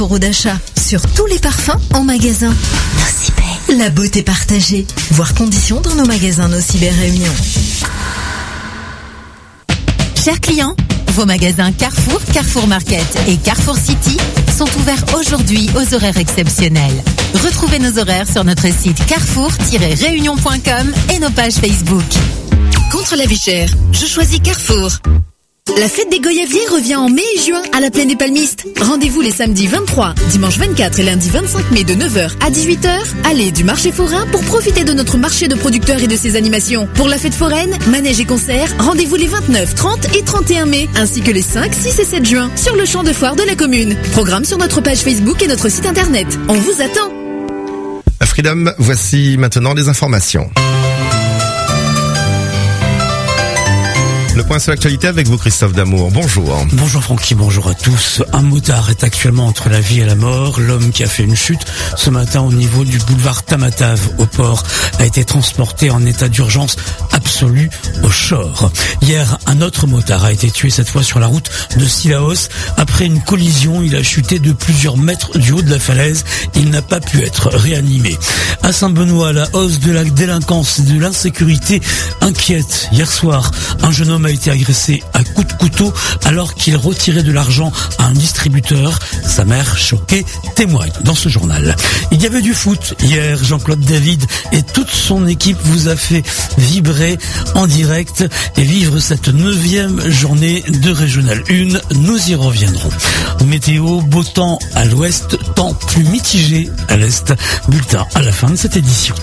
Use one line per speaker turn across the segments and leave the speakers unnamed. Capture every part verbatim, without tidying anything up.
euros d'achat sur tous les parfums en magasin. Nocibé. La beauté partagée. Voir conditions dans nos magasins Nocibé Réunion.
Chers clients, vos magasins Carrefour, Carrefour Market et Carrefour City sont ouverts aujourd'hui aux horaires exceptionnels. Retrouvez nos horaires sur notre site carrefour tiret réunion point com et nos pages Facebook.
Contre la vie chère, je choisis Carrefour. La fête des goyaviers revient en mai et juin à la Plaine des Palmistes. Rendez-vous les samedis vingt-trois, dimanche vingt-quatre et lundi vingt-cinq mai de neuf heures à dix-huit heures. Allez du marché forain pour profiter de notre marché de producteurs et de ses animations. Pour la fête foraine, manège et concerts, rendez-vous les vingt-neuf, trente et trente et un mai, ainsi que les cinq, six et sept juin sur le champ de foire de la commune. Programme sur notre page Facebook et notre site internet. On vous attend.
Freedom, voici maintenant les informations. Le point sur l'actualité avec vous, Christophe Damour. Bonjour.
Bonjour Francky, bonjour à tous. Un motard est actuellement entre la vie et la mort. L'homme qui a fait une chute ce matin au niveau du boulevard Tamatave au port a été transporté en état d'urgence absolue au Shore. Hier, un autre motard a été tué cette fois sur la route de Sillaos. Après une collision, il a chuté de plusieurs mètres du haut de la falaise. Il n'a pas pu être réanimé. À Saint-Benoît, la hausse de la délinquance et de l'insécurité inquiète. Hier soir, un jeune homme a été agressé à coups de couteau alors qu'il retirait de l'argent à un distributeur. Sa mère, choquée, témoigne dans ce journal. Il y avait du foot hier. Jean-Claude David et toute son équipe vous a fait vibrer en direct et vivre cette neuvième journée de Régional un. Nous y reviendrons. Météo, beau temps à l'ouest, temps plus mitigé à l'est. Bulletin à la fin de cette édition.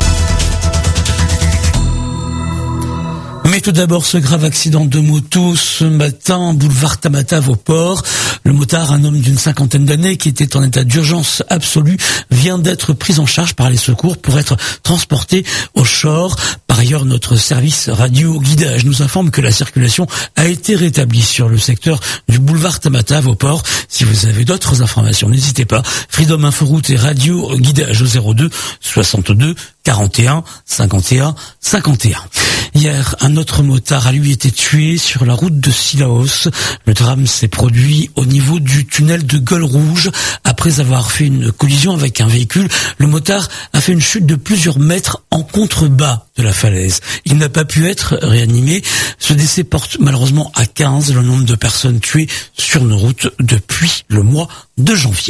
Mais tout d'abord, ce grave accident de moto ce matin, boulevard Tamatave au port. Le motard, un homme d'une cinquantaine d'années qui était en état d'urgence absolue, vient d'être pris en charge par les secours pour être transporté au Shore. Par ailleurs, notre service radio guidage nous informe que la circulation a été rétablie sur le secteur du boulevard Tamatave au port. Si vous avez d'autres informations, n'hésitez pas. Freedom Inforoute et radio guidage au zéro deux soixante-deux quarante et un cinquante et un cinquante et un. Hier, un autre motard a lui été tué sur la route de Sillaos. Le drame s'est produit au niveau du tunnel de Gueule Rouge. Après avoir fait une collision avec un véhicule, le motard a fait une chute de plusieurs mètres en contrebas de la falaise. Il n'a pas pu être réanimé. Ce décès porte malheureusement à quinze le nombre de personnes tuées sur nos routes depuis le mois de janvier.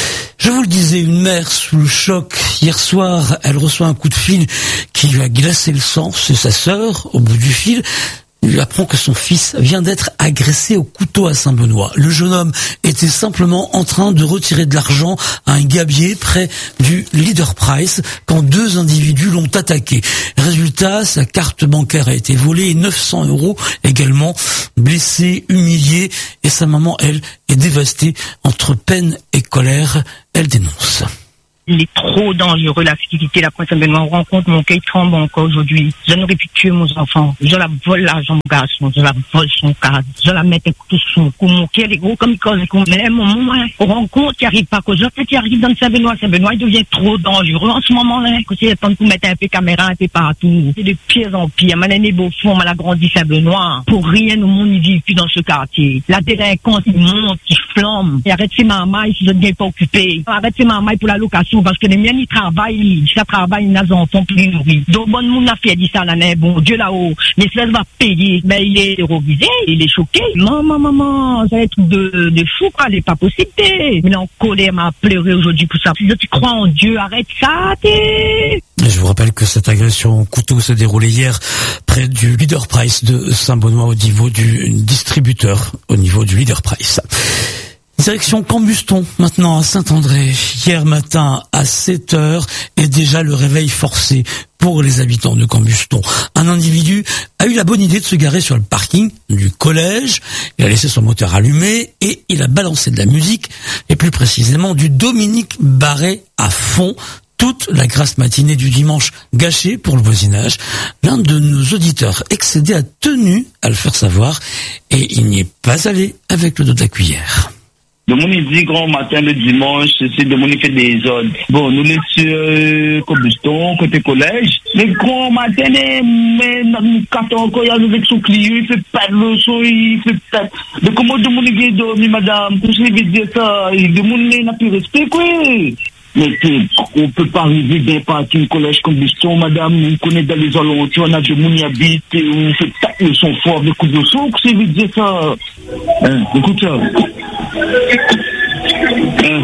Je vous le disais, une mère sous le choc. Hier soir, elle reçoit un coup de fil qui lui a glacé le sang. C'est sa sœur, au bout du fil. Il lui apprend que son fils vient d'être agressé au couteau à Saint-Benoît. Le jeune homme était simplement en train de retirer de l'argent à un gabier près du Leader Price quand deux individus l'ont attaqué. Résultat, sa carte bancaire a été volée et neuf cents euros également. Blessé, humilié, et sa maman, elle, est dévastée. Entre peine et colère, elle dénonce.
Il est trop dangereux, la sécurité, la princesse Benoît. On rencontre mon cœur tremble encore aujourd'hui. Je n'aurais pu tuer mes enfants. Je la vole l'argent, mon garçon. Je la vole son cadre. Je la mets un coup de son cou. Mon cœur est gros comme il cause. Mais mon moment, on rencontre qui arrive pas. Quand je fais qui arrive dans Saint-Benoît, Saint-Benoît, il devient trop dangereux en ce moment-là. Quand c'est le temps de vous mettre un peu caméra un peu partout. C'est de pire en pire. Ma l'aîné Beaufort, elle a grandi Saint-Benoît. Pour rien au monde, il vit plus dans ce quartier. La délinquance, il monte, il flambe. Et arrête ses mamailles si je ne viens pas occupé. Arrête ses mamailles pour la location. Parce que les miens, ils travaillent, ça travaille, ils n'ont pas plus nourris. Donc, bon, mon affaire dit ça, là, bon, Dieu là-haut, mais cela va payer. Mais il est terrorisé, il est choqué. Maman, maman, ça va être de, de fou, quoi, c'est pas possible. Mais il est en colère, m'a pleuré aujourd'hui pour ça. Si tu crois en Dieu, arrête ça, t'es.
Je vous rappelle que cette agression au couteau s'est déroulée hier près du Leader Price de Saint-Benoît au niveau du distributeur, au niveau du Leader Price. Direction Cambuston, maintenant à Saint-André. Hier matin à sept heures et déjà le réveil forcé pour les habitants de Cambuston. Un individu a eu la bonne idée de se garer sur le parking du collège. Il a laissé son moteur allumé et il a balancé de la musique, et plus précisément du Dominique Barret à fond. Toute la grasse matinée du dimanche gâchée pour le voisinage. L'un de nos auditeurs excédé a tenu à le faire savoir et il n'y est pas allé avec le dos de la cuillère.
De mon dit grand matin le dimanche, c'est de mon fait des ordres. Bon, nous les sur euh, Cobuston, côté collège. Les grands matin, mais quand encore il y a avec son client, il fait pas de leçon, il fait pas. De comment de mon est dormi, madame, tout ce qui veut dire ça, de mon n'a plus respect, quoi. Mais on peut pas arriver d'un parti, collège Combustion, madame, on connaît dans les alentours, on a de mon y habite, on fait pas de leçon fort, des coups de leçon, qu'est-ce que veut dire ça? Hein, écoute ça. Hein.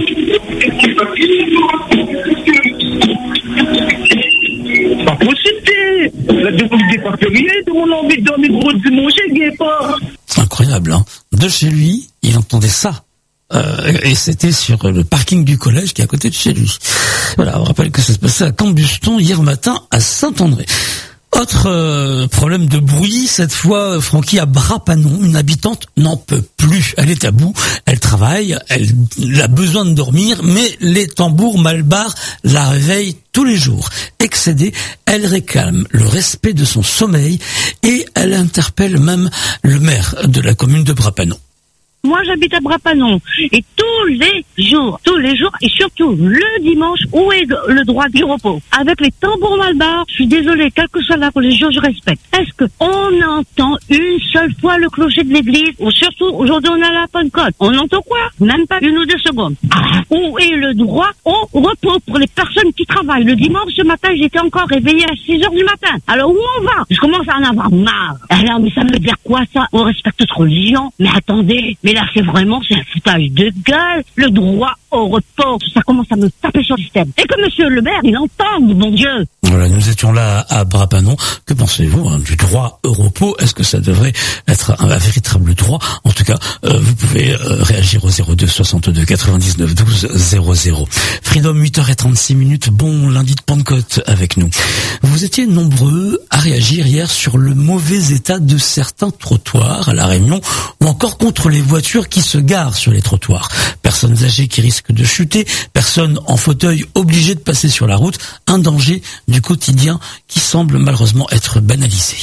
Pas possible, la demande n'est pas fait rien, tout le monde a envie de dormir gros dimanche, il n'y a pas.
Incroyable, hein. De chez lui, il entendait ça. Euh, et c'était sur le parking du collège qui est à côté de chez lui. Voilà, on rappelle que ça se passait à Cambuston hier matin à Saint-André. Autre euh, problème de bruit, cette fois Francky à Brapanon, une habitante n'en peut plus. Elle est à bout, elle travaille, elle, elle a besoin de dormir, mais les tambours Malbar la réveillent tous les jours. Excédée, elle réclame le respect de son sommeil et elle interpelle même le maire de la commune de Brapanon.
Moi, j'habite à Brapanon. Et tous les jours, tous les jours, et surtout le dimanche, où est le droit du repos? Avec les tambours Malbar, je suis désolée, quelle que soit la religion, je respecte. Est-ce qu'on entend une seule fois le clocher de l'église? Ou surtout, aujourd'hui, on a la Pentecôte. On entend quoi? Même pas une ou deux secondes. Ah, où est le droit au repos pour les personnes qui travaillent? Le dimanche, ce matin, j'étais encore réveillée à six heures du matin. Alors, où on va? Je commence à en avoir marre. Alors, mais ça veut dire quoi, ça? On respecte notre religion? Mais attendez, mais là, c'est vraiment, c'est un foutage de gueule. Le droit au repos, ça commence à me taper sur le système. Et que monsieur le maire, il entend, mon Dieu.
Voilà, nous étions là à Brapanon. Que pensez-vous hein, du droit au repos? Est-ce que ça devrait être un, un véritable droit? En tout cas, euh, vous pouvez euh, réagir au zéro deux soixante-deux quatre-vingt-dix-neuf douze zéro zéro. Freedom, huit heures trente-six minutes. Bon lundi de Pentecôte avec nous. Vous étiez nombreux à réagir hier sur le mauvais état de certains trottoirs à La Réunion ou encore contre les voitures qui se garent sur les trottoirs. Personnes âgées qui risquent de chuter, personnes en fauteuil obligées de passer sur la route, un danger du quotidien qui semble malheureusement être banalisé.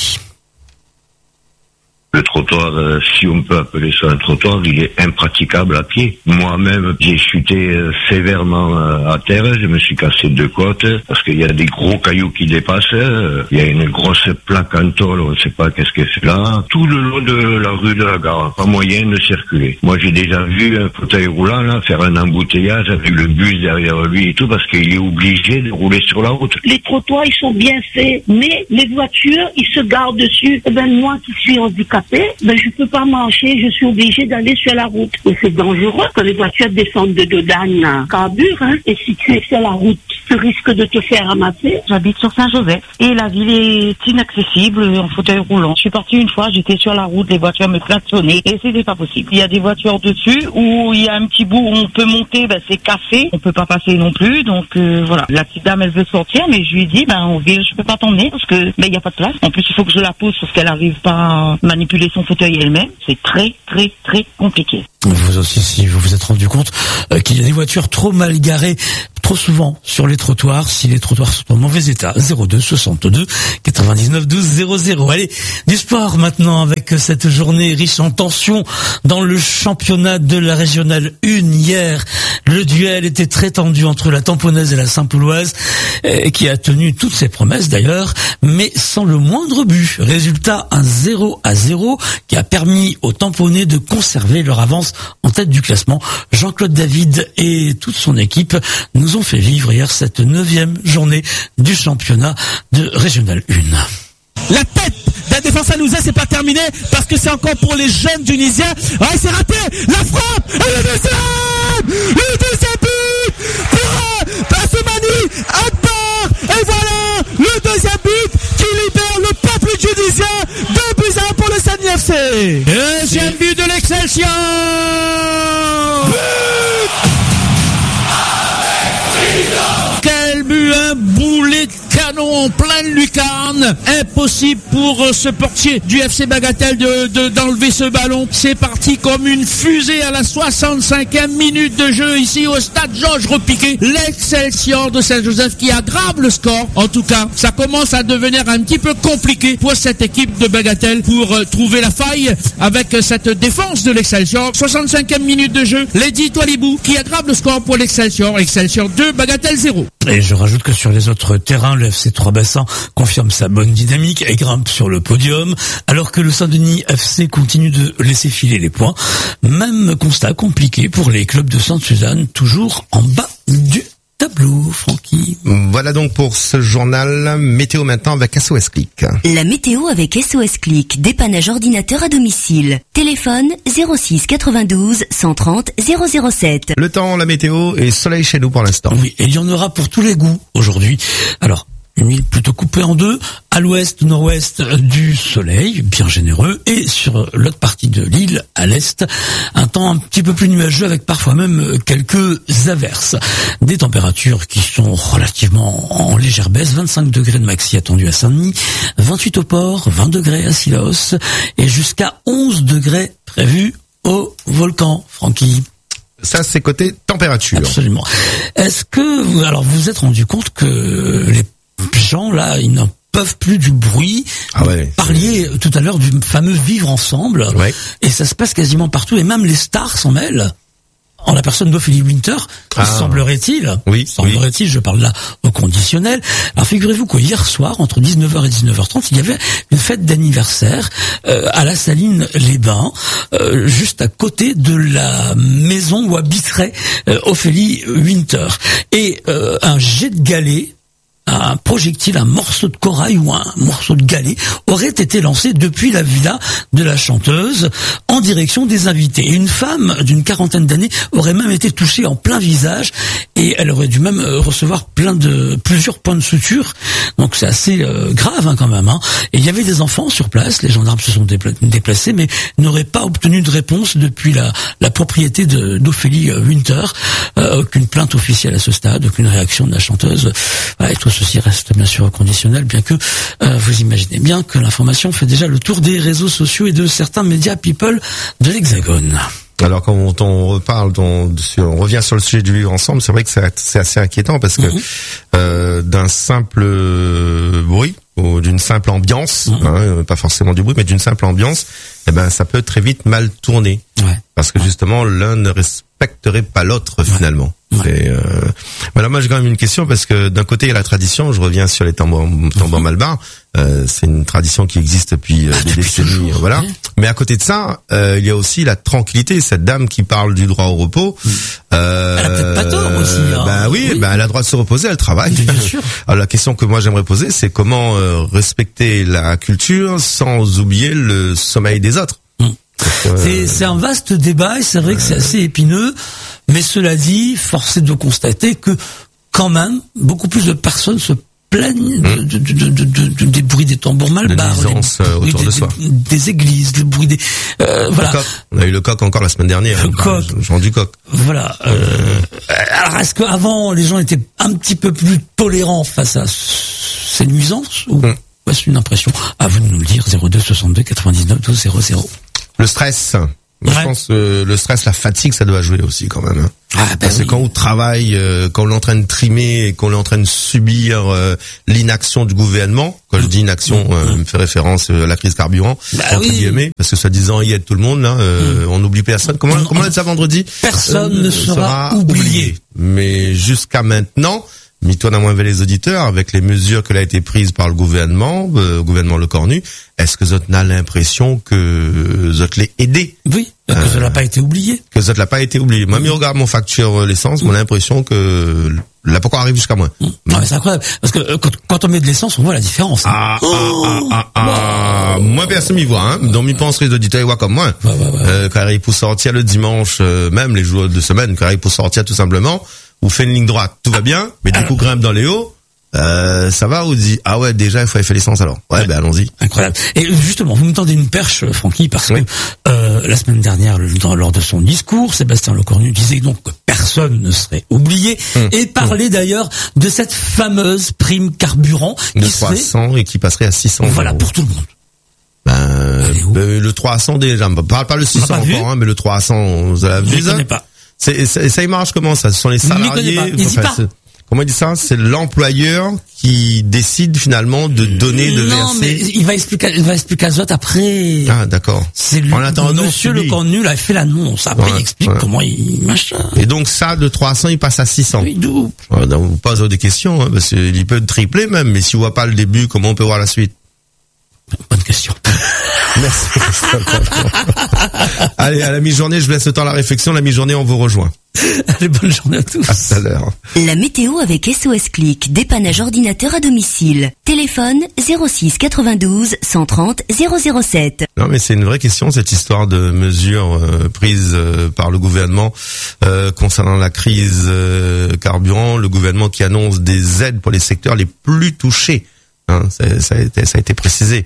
Le trottoir, euh, si on peut appeler ça un trottoir, il est impraticable à pied. Moi-même, j'ai chuté euh, sévèrement euh, à terre, je me suis cassé deux côtes, parce qu'il y a des gros cailloux qui dépassent, euh, il y a une grosse plaque en tôle, on ne sait pas qu'est-ce que c'est là. Tout le long de la rue de la Gare, pas moyen de circuler. Moi, j'ai déjà vu un fauteuil roulant là faire un embouteillage avec le bus derrière lui et tout, parce qu'il est obligé de rouler sur la route.
Les trottoirs, ils sont bien faits, mais les voitures, ils se garent dessus. Eh ben, moi qui suis handicapé, ben je peux pas marcher, je suis obligée d'aller sur la route. Et c'est dangereux quand les voitures descendent de Dodane, carbure, hein. Et si tu es sur la route, tu risques de te faire ramasser.
J'habite sur Saint-Joseph et la ville est inaccessible en fauteuil roulant. Je suis partie une fois, j'étais sur la route, les voitures me klaxonnaient et c'était pas possible. Il y a des voitures dessus où il y a un petit bout où on peut monter, ben c'est cassé, on peut pas passer non plus. Donc euh, voilà, la petite dame elle veut sortir, mais je lui ai dit ben on veut, je peux pas t'emmener parce que ben il y a pas de place. En plus il faut que je la pousse parce qu'elle arrive pas à manipuler son fauteuil elle-même. C'est très très très compliqué.
Vous aussi, si vous vous êtes rendu compte euh, qu'il y a des voitures trop mal garées trop souvent sur les trottoirs, si les trottoirs sont en mauvais état, zéro deux soixante-deux quatre-vingt-dix-neuf douze zéro zéro. Allez, du sport maintenant avec cette journée riche en tension dans le championnat de la régionale un. Hier, le duel était très tendu entre la Tamponnaise et la Saint-Pouloise, euh, qui a tenu toutes ses promesses d'ailleurs, mais sans le moindre but. Résultat, un zéro à zéro qui a permis aux Tamponnais de conserver leur avance en tête du classement. Jean-Claude David et toute son équipe nous ont fait vivre hier cette neuvième journée du championnat de Régional un.
La tête de la défense alousaise, c'est pas terminé parce que c'est encore pour les jeunes tunisiens. Ouais, c'est raté. La frappe et le deuxième, le deuxième but pour Bassoumani Akbar. Et voilà le deuxième but qui libère le peuple tunisien. deux buts à un pour le Sani F C. Deuxième but de l'Excelsior. But. Quel but, un boulet de ballon en pleine lucarne. Impossible pour ce portier du F C Bagatelle de, de, d'enlever ce ballon. C'est parti comme une fusée à la soixante-cinquième minute de jeu ici au stade Georges Repiquet. L'Excelsior de Saint-Joseph qui aggrave le score. En tout cas, ça commence à devenir un petit peu compliqué pour cette équipe de Bagatelle pour euh, trouver la faille avec euh, cette défense de l'Excelsior. soixante-cinquième minute de jeu. Lady Toalibou qui aggrave le score pour l'Excelsior. Excelsior deux, Bagatelle zéro.
Et je rajoute que sur les autres terrains, le F C Trois-Bassins confirme sa bonne dynamique et grimpe sur le podium, alors que le Saint-Denis F C continue de laisser filer les points. Même constat compliqué pour les clubs de Sainte-Suzanne, toujours en bas du tableau, Francky.
Voilà donc pour ce journal météo maintenant avec S O S Click.
La météo avec S O S Click, dépannage ordinateur à domicile. Téléphone zéro six quatre-vingt-douze cent trente zéro zéro sept.
Le temps, la météo et soleil chez nous pour l'instant.
Oui, et il y en aura pour tous les goûts aujourd'hui. Alors, une île plutôt coupée en deux, à l'ouest, nord-ouest du soleil, bien généreux, et sur l'autre partie de l'île, à l'est, un temps un petit peu plus nuageux avec parfois même quelques averses. Des températures qui sont relativement en légère baisse, vingt-cinq degrés de maxi attendu à Saint-Denis, vingt-huit au port, vingt degrés à Sillaos, et jusqu'à onze degrés prévus au volcan, Francky.
Ça, c'est côté température.
Absolument. Est-ce que vous, alors vous vous êtes rendu compte que les gens là, ils n'en peuvent plus du bruit.
Ah ouais,
vous parliez tout à l'heure du fameux vivre ensemble.
Ouais.
Et ça se passe quasiment partout. Et même les stars s'en mêlent. En la personne d'Ophélie Winter, ah. semblerait-il.
Oui.
Semblerait-il,
oui.
je parle là au conditionnel. Alors figurez-vous qu'hier soir, entre dix-neuf heures et dix-neuf heures trente, il y avait une fête d'anniversaire euh, à la Saline-les-Bains, euh, juste à côté de la maison où habiterait euh, Ophélie Winter. Et euh, un jet de galets, un projectile, un morceau de corail ou un morceau de galet aurait été lancé depuis la villa de la chanteuse en direction des invités. Et une femme d'une quarantaine d'années aurait même été touchée en plein visage et elle aurait dû même recevoir plein de plusieurs points de suture. Donc c'est assez euh, grave hein, quand même. Hein. Et il y avait des enfants sur place. Les gendarmes se sont dépla- déplacés, mais n'auraient pas obtenu de réponse depuis la, la propriété de, d'Ophélie Winter. Euh, aucune plainte officielle à ce stade, aucune réaction de la chanteuse. Voilà, et tout ceci reste bien sûr conditionnel, bien que euh, vous imaginez bien que l'information fait déjà le tour des réseaux sociaux et de certains médias people de l'Hexagone.
Alors quand on, on reparle, on, on revient sur le sujet du vivre ensemble, c'est vrai que c'est, c'est assez inquiétant parce que mmh. euh, d'un simple bruit ou d'une simple ambiance, mmh. hein, pas forcément du bruit, mais d'une simple ambiance, eh ben ça peut très vite mal tourner, ouais. parce que justement l'un ne respecterait pas l'autre ouais. finalement. Ouais. Et euh... voilà, moi j'ai quand même une question parce que d'un côté il y a la tradition, je reviens sur les tambours, tambours mmh. malbars, euh, c'est une tradition qui existe depuis euh, ah, des décennies, voilà. Ouais. Mais à côté de ça, euh, il y a aussi la tranquillité. Cette dame qui parle du droit au repos, mmh. euh,
elle a peut-être pas tort aussi. Hein.
Bah oui, oui. Bah elle a le droit de se reposer, elle travaille.
Bien sûr.
Alors la question que moi j'aimerais poser, c'est comment euh, respecter la culture sans oublier le sommeil des autres.
Mmh. Euh... C'est, c'est un vaste débat et c'est vrai que c'est assez épineux. Mais cela dit, force est de constater que quand même beaucoup plus de personnes se plaignent mmh. de, de, de, de, de, de, des bruits des tambours malbars,
des, autour
des,
de soi.
Des, des églises, le bruit des euh, voilà.
On a eu le coq encore la semaine dernière.
Le coq,
Jean du coq.
Voilà. Euh, alors est-ce qu'avant les gens étaient un petit peu plus tolérants face à ces nuisances ou mmh. ouais, c'est une impression. À vous de nous le dire. zéro deux soixante-deux quatre-vingt-dix-neuf douze zéro zéro.
Le stress. Moi, ouais. Je pense que le stress, la fatigue, ça doit jouer aussi quand même. Hein.
Ah, ben
Parce
oui.
que quand on travaille, euh, quand on est en train de trimer et qu'on est en train de subir euh, l'inaction du gouvernement, quand je dis inaction, mmh. euh, me fait référence à la crise carburant,
bah
entre
oui.
guillemets, parce que soi-disant il aide tout le monde, là, euh, mmh. on n'oublie personne. Comment,
on,
comment on a dit ça vendredi?
Personne euh, ne sera, sera oublié. oublié.
Mais jusqu'à maintenant, mis-toi dans moins les auditeurs, avec les mesures que a été prises par le gouvernement, euh, le gouvernement Le Cornu, est-ce que Zot n'a l'impression que Zot l'ait aidé?
Oui, que euh, ça n'a pas été oublié.
Que Zot l'a pas été oublié. Moi, mmh. je regarde mon facture l'essence, mmh. on a l'impression que là, pourquoi arrive jusqu'à moi?
Mmh. Non, mais c'est incroyable. Parce que euh, quand, quand on met de l'essence, on voit la différence. Hein.
Ah, oh ah, ah, ah, ah. Wow. Moi, personne m'y voit, hein. Donc, m'y pense les auditeurs, ils voient comme moi.
Ouais, ouais, ouais.
Euh, quand il arrive pour sortir le dimanche, euh, même les jours de semaine, quand il arrive pour sortir tout simplement, ou fait une ligne droite, tout va bien, mais du coup grimpe dans les hauts, Euh, ça va ou dit ah ouais déjà il faut faire l'essence alors ouais, ouais. ben allons-y.
Incroyable. Et justement vous me tendez une perche, Francky, parce oui. que euh, la semaine dernière dans, lors de son discours, Sébastien Lecornu disait donc que personne ne serait oublié hum, et parlait hum. d'ailleurs de cette fameuse prime carburant
de trois cents serait... et qui passerait à six cents.
Voilà, euros. Pour tout le monde.
Ben, ben le trois cents déjà, pas pas le six cents encore hein, mais le trois cents vous avez vu ça? Je connais pas. C'est ça, ça marche comment ça? Ce sont les salariés. Enfin, comment il dit ça? C'est l'employeur qui décide finalement de donner, de verser.
Non, mais il va expliquer, il va expliquer Azot après.
Ah, d'accord.
C'est lui, en attendant, Monsieur Lecornu a fait l'annonce. Après, ouais, il explique ouais. comment il machin.
Et donc ça, de trois cents, il passe à six cents.
Oui, d'où?
Ouais, donc, vous posez des questions, hein, parce qu'il peut tripler même, mais si on voit pas le début, comment on peut voir la suite?
Bonne question.
Merci. Allez, à la mi-journée, je laisse le temps à la réflexion. La mi-journée, on vous rejoint.
Allez, bonne journée à tous.
À tout à l'heure.
La météo avec S O S Click, dépannage ordinateur à domicile. Téléphone zéro six quatre-vingt-douze cent trente zéro zéro sept.
Non, mais c'est une vraie question, cette histoire de mesures euh, prises euh, par le gouvernement euh, concernant la crise euh, carburant. Le gouvernement qui annonce des aides pour les secteurs les plus touchés. Hein, ça, ça, a été, ça a été précisé.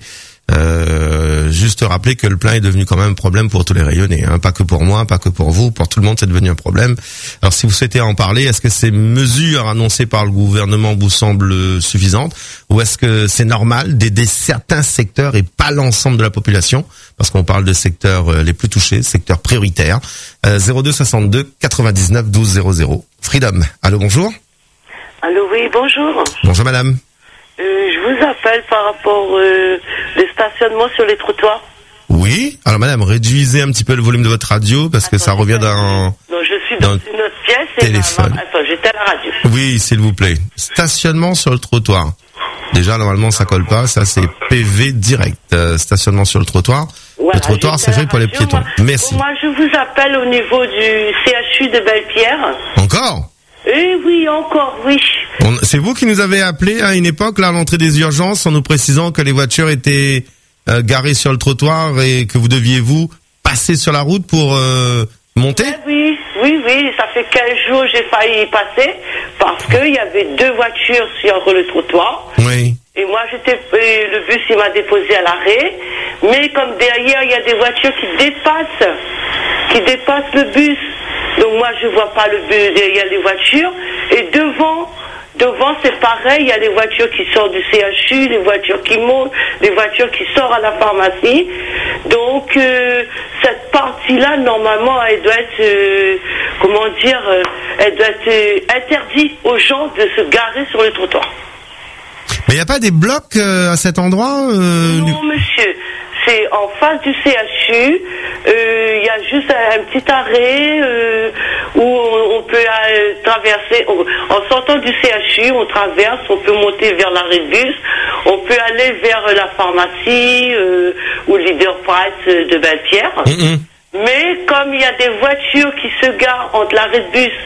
Euh, juste rappeler que le plein est devenu quand même un problème pour tous les rayonnés, hein, pas que pour moi, pas que pour vous, pour tout le monde c'est devenu un problème. Alors si vous souhaitez en parler, est-ce que ces mesures annoncées par le gouvernement vous semblent suffisantes ou est-ce que c'est normal d'aider certains secteurs et pas l'ensemble de la population, parce qu'on parle de secteurs les plus touchés, secteurs prioritaires. euh, zéro deux soixante-deux quatre-vingt-dix-neuf douze zéro zéro. Freedom, allô, bonjour.
Allô, oui, bonjour.
Bonjour madame.
Euh, je vous appelle par rapport euh, au stationnement sur les trottoirs.
Oui. Alors madame, réduisez un petit peu le volume de votre radio parce
Attends,
que ça revient d'un...
Non, je suis dans une autre pièce et
téléphone.
Ma... Attends, j'étais à la radio.
Oui, s'il vous plaît. Stationnement sur le trottoir. Déjà, normalement, ça colle pas. Ça, c'est P V direct. Euh, stationnement sur le trottoir. Voilà, le trottoir, c'est fait pour les piétons.
Moi,
Merci.
Moi, je vous appelle au niveau du C H U de Belle-Pierre.
Encore ?
Eh oui, encore, oui.
On, c'est vous qui nous avez appelé à une époque, là, à l'entrée des urgences, en nous précisant que les voitures étaient euh, garées sur le trottoir et que vous deviez, vous, passer sur la route pour euh, monter ?
Eh oui, oui, oui. Ça fait quinze jours j'ai failli y passer parce qu'il y avait deux voitures sur le trottoir.
Oui.
Et moi, j'étais, le bus, il m'a déposé à l'arrêt. Mais comme derrière, il y a des voitures qui dépassent, qui dépassent le bus. Donc moi, je vois pas le bus, il y a les voitures. Et devant, devant, c'est pareil, il y a les voitures qui sortent du C H U, les voitures qui montent, les voitures qui sortent à la pharmacie. Donc, euh, cette partie-là, normalement, elle doit être, euh, comment dire, euh, elle doit être euh, interdite aux gens de se garer sur le trottoir.
Mais il n'y a pas des blocs euh, à cet endroit euh,
Non, monsieur. C'est en face du C H U. Il euh, y a juste un, un petit arrêt euh, où on, on peut euh, traverser. On, en sortant du C H U, on traverse, on peut monter vers l'arrêt de bus, on peut aller vers la pharmacie euh, ou Leader Price de Belle-Pierre.
Mm-hmm.
Mais comme il y a des voitures qui se garent entre l'arrêt de bus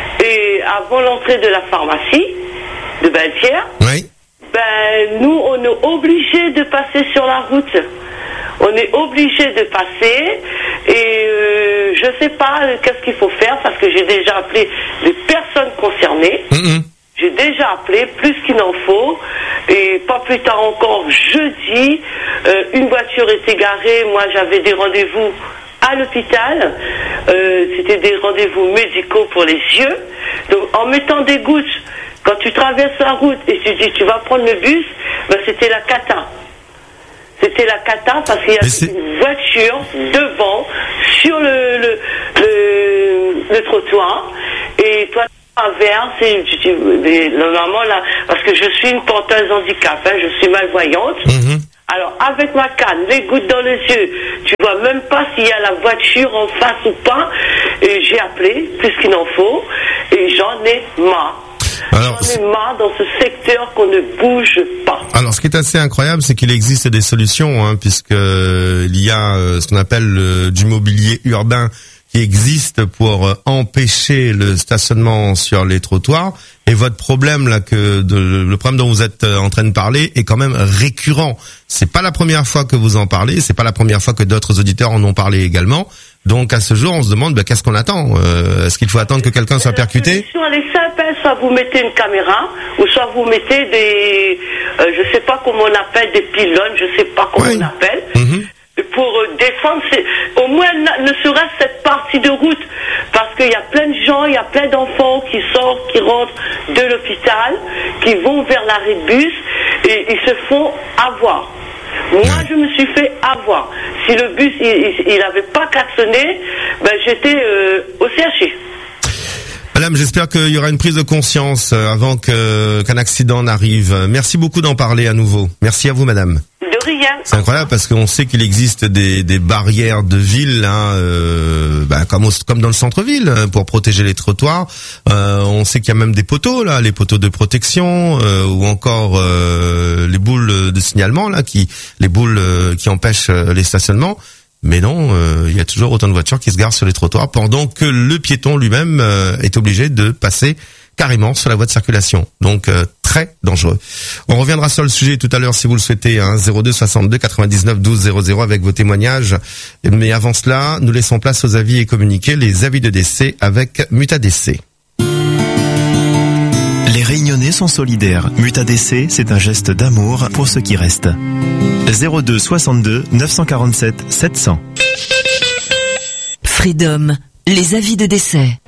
et avant l'entrée de la pharmacie de Belle-Pierre,
oui.
Ben, nous, on est obligés de passer sur la route. On est obligé de passer et euh, je sais pas euh, qu'est-ce qu'il faut faire parce que j'ai déjà appelé les personnes concernées.
Mm-hmm.
J'ai déjà appelé plus qu'il n'en faut et pas plus tard encore jeudi, euh, une voiture était garée. Moi, j'avais des rendez-vous à l'hôpital. Euh, c'était des rendez-vous médicaux pour les yeux. Donc, en mettant des gouttes, quand tu traverses la route et tu dis tu vas prendre le bus, ben, c'était la cata. C'était la cata parce qu'il y a une voiture devant sur le, le, le, le trottoir et toi tu traverses et tu, tu, mais, normalement là, parce que je suis une porteuse handicap, hein, je suis malvoyante.
Mm-hmm.
Alors avec ma canne, les gouttes dans les yeux, tu vois même pas s'il y a la voiture en face ou pas. Et j'ai appelé plus qu'il en faut et j'en ai marre.
Alors,
J'en ai marre dans ce secteur qu'on ne bouge pas.
Alors, ce qui est assez incroyable, c'est qu'il existe des solutions, hein, puisque il y a euh, ce qu'on appelle euh, du mobilier urbain qui existe pour euh, empêcher le stationnement sur les trottoirs. Et votre problème là, que de, le problème dont vous êtes euh, en train de parler est quand même récurrent. C'est pas la première fois que vous en parlez, c'est pas la première fois que d'autres auditeurs en ont parlé également. Donc à ce jour, on se demande bah, qu'est-ce qu'on attend. Euh, est-ce qu'il faut attendre que quelqu'un soit percuté?
La solution, elle est simple, hein. Soit vous mettez une caméra, ou soit vous mettez des, euh, je sais pas comment on appelle, des pylônes, je sais pas comment
oui.
on appelle.
Mmh.
Pour euh, défendre c'est, au moins ne serait-ce cette partie de route, parce qu'il y a plein de gens, il y a plein d'enfants qui sortent, qui rentrent de l'hôpital, qui vont vers l'arrêt de bus et ils se font avoir. Moi, je me suis fait avoir. Si le bus il n'avait pas klaxonné, ben j'étais euh, au C H I.
Madame, j'espère qu'il y aura une prise de conscience avant que qu'un accident n'arrive. Merci beaucoup d'en parler à nouveau. Merci à vous, madame.
De rien.
C'est incroyable parce qu'on sait qu'il existe des, des barrières de ville, hein, euh, bah, comme, au, comme dans le centre-ville, pour protéger les trottoirs. Euh, on sait qu'il y a même des poteaux, là, les poteaux de protection, euh, ou encore euh, les boules de signalement, là, qui, les boules euh, qui empêchent euh, les stationnements. Mais non, il euh, y a toujours autant de voitures qui se garent sur les trottoirs pendant que le piéton lui-même euh, est obligé de passer carrément sur la voie de circulation. Donc euh, très dangereux. On reviendra sur le sujet tout à l'heure si vous le souhaitez, hein, zéro deux soixante-deux quatre-vingt-dix-neuf douze zéro zéro avec vos témoignages. Mais avant cela, nous laissons place aux avis et communiqués, les avis de décès avec Mutadc.
Les Réunionnais sont solidaires. Mutadc, c'est un geste d'amour pour ceux qui restent. zéro deux soixante-deux neuf cent quarante-sept sept cents.
Freedom, les avis de décès.